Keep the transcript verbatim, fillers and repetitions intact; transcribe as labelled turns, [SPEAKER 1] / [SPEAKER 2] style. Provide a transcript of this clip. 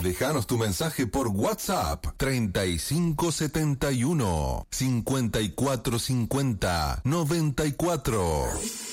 [SPEAKER 1] Déjanos tu mensaje por WhatsApp treinta y cinco setenta y uno cincuenta y cuatro cincuenta noventa y cuatro.